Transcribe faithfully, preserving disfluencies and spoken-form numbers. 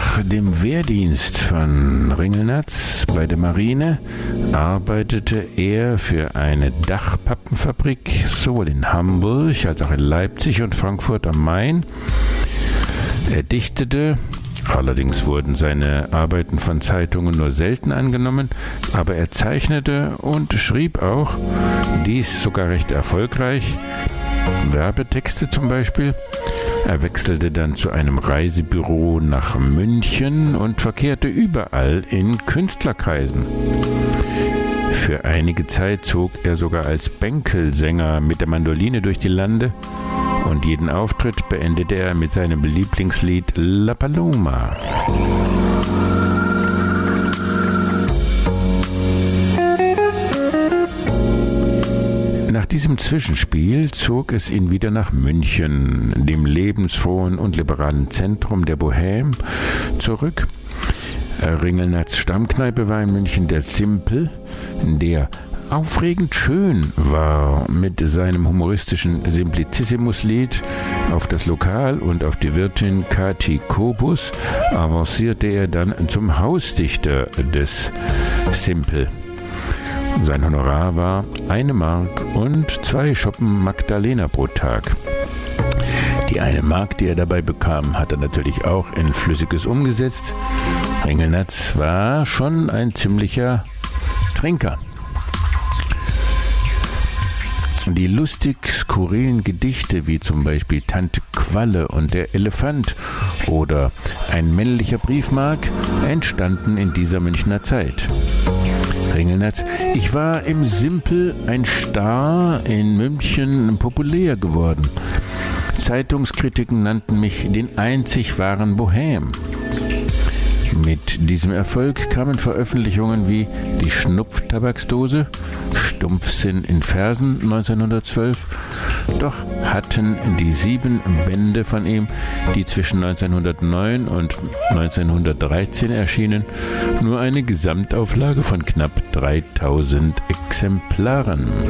Nach dem Wehrdienst von Ringelnatz bei der Marine arbeitete er für eine Dachpappenfabrik sowohl in Hamburg als auch in Leipzig und Frankfurt am Main. Er dichtete, allerdings wurden seine Arbeiten von Zeitungen nur selten angenommen, aber er zeichnete und schrieb auch, dies sogar recht erfolgreich, Werbetexte zum Beispiel. Er wechselte dann zu einem Reisebüro nach München und verkehrte überall in Künstlerkreisen. Für einige Zeit zog er sogar als Bänkelsänger mit der Mandoline durch die Lande und jeden Auftritt beendete er mit seinem Lieblingslied La Paloma. Nach diesem Zwischenspiel zog es ihn wieder nach München, dem lebensfrohen und liberalen Zentrum der Bohème, zurück. Ringelnatz' Stammkneipe war in München der Simpel, der aufregend schön war. Mit seinem humoristischen Simplicissimus-Lied auf das Lokal und auf die Wirtin Kati Kobus avancierte er dann zum Hausdichter des Simpel. Sein Honorar war eine Mark und zwei Schoppen Magdalena pro Tag. Die eine Mark, die er dabei bekam, hat er natürlich auch in Flüssiges umgesetzt. Ringelnatz war schon ein ziemlicher Trinker. Die lustig skurrilen Gedichte wie zum Beispiel Tante Qualle und der Elefant oder Ein männlicher Briefmark entstanden in dieser Münchner Zeit. Ringelnatz: Ich war im Simpel ein Star, in München populär geworden. Zeitungskritiken nannten mich den einzig wahren Bohème. Mit diesem Erfolg kamen Veröffentlichungen wie Die Schnupftabaksdose, Stumpfsinn in Versen neunzehnhundertzwölf. Doch hatten die sieben Bände von ihm, die zwischen neunzehnhundertneun und neunzehnhundertdreizehn erschienen, nur eine Gesamtauflage von knapp dreitausend Exemplaren.